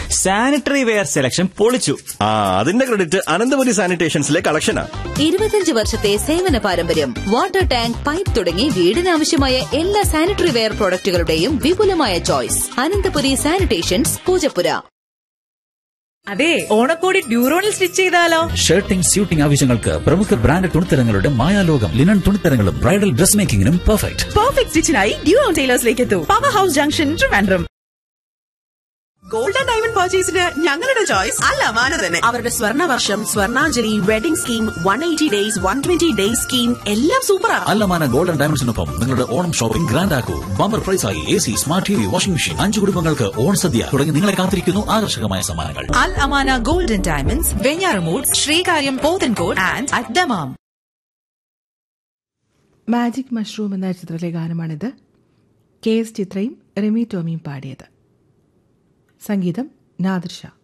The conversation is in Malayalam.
സാനിറ്ററി വെയർ സെലക്ഷൻ പൊളിച്ചു. അതിന്റെ ക്രെഡിറ്റ് അനന്തപുരി സാനിറ്റേഷൻസിലെ കളക്ഷനാ. 25 വർഷത്തെ സേവന പാരമ്പര്യം. വാട്ടർ ടാങ്ക്, പൈപ്പ് തുടങ്ങി വീടിനാവശ്യമായ എല്ലാ സാനിറ്ററി വെയർ പ്രോഡക്റ്റുകളുടെയും വിപുലമായ ചോയ്സ്. അനന്തപുരി സാനിറ്റേഷൻസ്, പൂജപ്പുര. അതെ, ഓണക്കോടി ഡ്യൂറോണിൽ സ്റ്റിച്ച് ചെയ്താലോ? ഷർട്ടിംഗ്, സ്യൂട്ടിംഗ് ആവശ്യങ്ങൾക്ക് പ്രമുഖ brand തുണിത്തരങ്ങളുടെ മായാലോകം. Linen തുണിത്തരങ്ങളും bridal dress മേക്കിംഗിനും perfect സ്റ്റിച്ചിനായി ഡ്യൂറോൺ ടൈലേഴ്സിലേക്ക് എത്തൂ. Power house junction, Trivandrum. Gold and diamond പർച്ചേസിന് ഞങ്ങളുടെ ചോയ്സ് അൽ അമാന തന്നെ. അവരുടെ സ്വർണ്ണവർഷം, Swarnanjali, wedding scheme, 180 days, 120 days scheme എല്ലാം സൂപ്പറാണ്. അൽ അമാന ഗോൾഡ് ആൻഡ് ഡയമണ്ട്സിനൊപ്പം നിങ്ങളുടെ Onam shopping grand ആക്കൂ. Bumper പ്രൈസായി AC, smart TV, washing machine, 5 കുടുംബങ്ങൾക്ക് ഓണസദ്യ തുടങ്ങി നിങ്ങളെ കാത്തിരിക്കുന്നു ആകർഷകമായ സമ്മാനങ്ങൾ. അൽ Amana gold and diamonds, Venjaramoodu, Sreekaryam, Pothencode and at Dammam. Magic mushroom എന്ന ചിത്രത്തിലെ ഗാനമാണിത്. KS ചിത്രയും റിമി ടോമിയും പാടിയത്. സംഗീതം നാദിർ ഷാ.